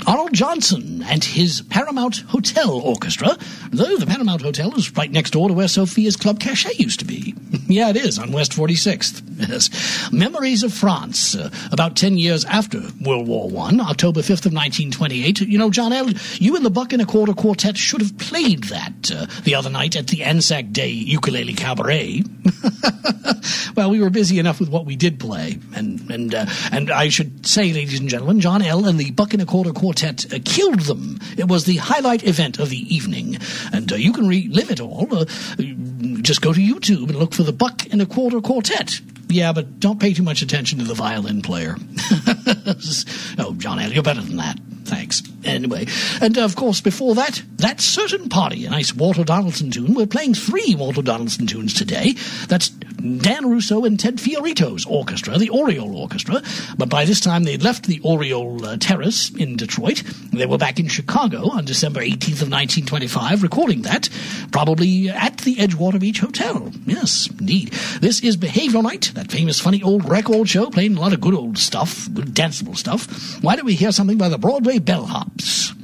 Arnold Johnson and his Paramount Hotel Orchestra, though the Paramount Hotel is right next door to where Sophia's Club Cachet used to be. Yeah, it is, on West 46th. Yes. Memories of France, about 10 years after World War I, October 5th of 1928. You know, John L., you and the Buck and a Quarter Quartet should have played that the other night at the Anzac Day Ukulele Cabaret. Well, we were busy enough with what we did play. And I should say, ladies and gentlemen, John L. and the Buck and a Quarter Quartet killed them. It was the highlight event of the evening. And you can relive it all. Just go to YouTube and look for the Buck and a Quarter Quartet. Yeah, but don't pay too much attention to the violin player. Oh, John L., you're better than that. Thanks. Anyway, and of course, before that, That Certain Party, a nice Walter Donaldson tune. We're playing 3 Walter Donaldson tunes today. That's Dan Russo and Ted Fiorito's orchestra, the Oriole Orchestra. But by this time, they'd left the Oriole Terrace in Detroit. They were back in Chicago on December 18th of 1925, recording that, probably at the Edgewater Beach Hotel. Yes, indeed. This is Behavioral Night, that famous, funny old record show, playing a lot of good old stuff, good danceable stuff. Why don't we hear something by the Broadway Bellhops?